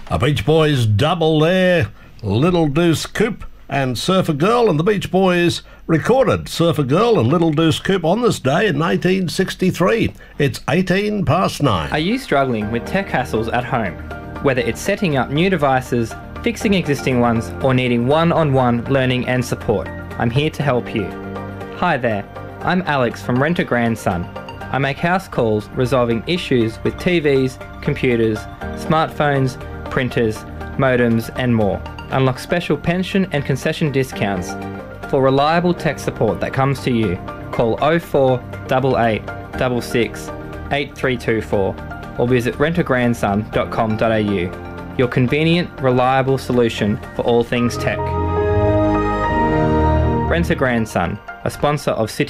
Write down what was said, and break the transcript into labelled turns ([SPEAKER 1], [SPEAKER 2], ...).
[SPEAKER 1] A Beach Boys double there, Little Deuce Coupe and Surfer Girl, and the Beach Boys recorded Surfer Girl and Little Deuce Coupe on this day in 1963. It's 18 past 9.
[SPEAKER 2] Are you struggling with tech hassles at home? Whether it's setting up new devices, fixing existing ones, or needing one-on-one learning and support, I'm here to help you. Hi there, I'm Alex from Rent a Grandson. I make house calls resolving issues with TVs, computers, smartphones, printers, modems and more. Unlock special pension and concession discounts. For reliable tech support that comes to you, call 0488 66 8324 or visit rentagrandson.com.au. Your convenient, reliable solution for all things tech. Rent a Grandson, a sponsor of City